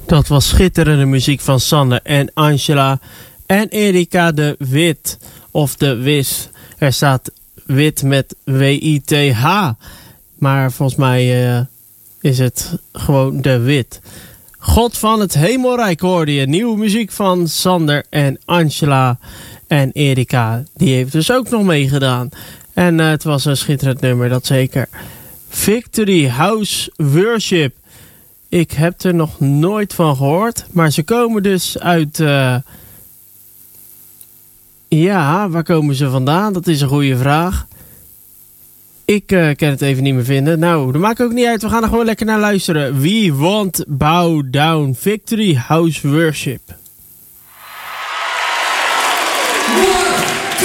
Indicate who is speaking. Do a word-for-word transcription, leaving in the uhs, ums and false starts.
Speaker 1: Dat was schitterende muziek van Sander en Angela en Erika de Wit, of de Wis. Er staat wit met W I T H, maar volgens mij uh, is het gewoon de Wit. God van het Hemelrijk hoorde je. Nieuwe muziek van Sander en Angela en Erika. Die heeft dus ook nog meegedaan. En uh, het was een schitterend nummer, dat zeker. Victory House Worship. Ik heb er nog nooit van gehoord. Maar ze komen dus uit... Uh... Ja, waar komen ze vandaan? Dat is een goede vraag. Ik uh, kan het even niet meer vinden. Nou, dat maakt ook niet uit. We gaan er gewoon lekker naar luisteren. We Want Bow Down. Victory House Worship.